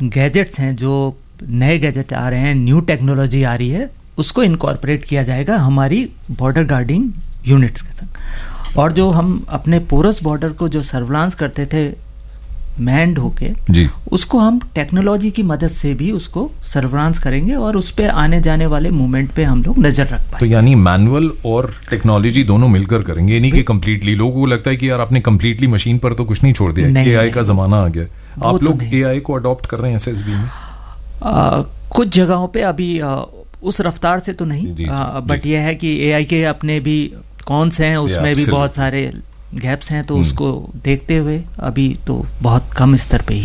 Gadgets हैं, जो नए गैजेट आ रहे हैं, न्यू टेक्नोलॉजी आ रही है, उसको इनकॉर्पोरेट किया जाएगा हमारी बॉर्डर गार्डिंग यूनिट्स के संग। और जो हम अपने पोरस बॉर्डर को जो सर्विलांस करते थे मैंड होके जी, उसको हम टेक्नोलॉजी की मदद से भी उसको सर्विलांस करेंगे और उस पे आने जाने वाले मूवमेंट पे हम लोग नजर रख पाएंगे। तो यानी मैनुअल और टेक्नोलॉजी दोनों मिलकर करेंगे, नहीं कि कंप्लीटली। लोगों को लगता है कि यार आपने कंप्लीटली मशीन पर तो कुछ नहीं छोड़ दिया, एआई का जमाना आ गया। आप लोग एआई को अडॉप्ट कर रहे हैं एसएसबी में? कुछ जगहों पे अभी उस रफ्तार से तो नहीं, बट यह है कि एआई के अपने भी कॉन्स हैं, उसमें भी बहुत सारे गैप्स हैं, तो उसको देखते हुए अभी तो बहुत कम स्तर पे ही